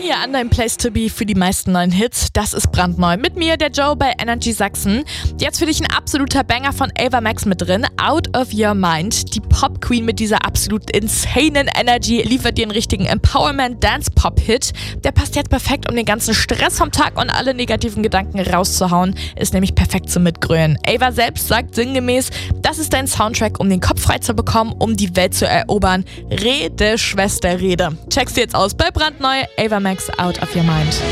hier an deinem Place to Be für die meisten neuen Hits. Das ist brandneu. Mit mir, der Joe bei Energy Sachsen. Jetzt für dich ein absoluter Banger von Ava Max mit drin. Out of Your Mind. Die Pop Queen mit dieser absolut insanen Energy liefert dir einen richtigen Empowerment-Dance-Pop-Hit. Der passt jetzt perfekt, um den ganzen Stress vom Tag und alle negativen Gedanken rauszuhauen. Ist nämlich perfekt zum Mitgrölen. Ava selbst sagt sinngemäß, das ist dein Soundtrack, um den Kopf frei zu bekommen, um die Welt zu erobern. Rede, Schwester, Rede. Check's dir jetzt aus bei brandneu Ava Max Out of Your Mind.